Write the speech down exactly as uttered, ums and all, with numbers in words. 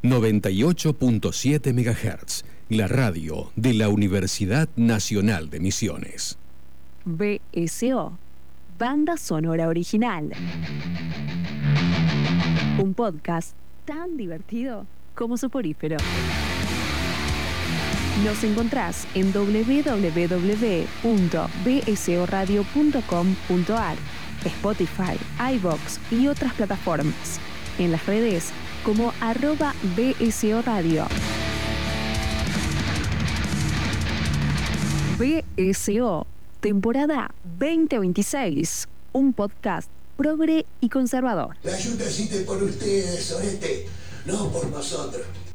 noventa y ocho punto siete megahertz, la radio de la Universidad Nacional de Misiones. B S O, Banda Sonora Original. Un podcast tan divertido como soporífero. Nos encontrás en doble u doble u doble u punto b s o radio punto com punto a r, Spotify, iVoox y otras plataformas. En las redes como arroba B S O Radio. B S O, temporada veinte veintiséis. Un podcast progre y conservador. La ayuda existe por ustedes, Sorete, no por nosotros.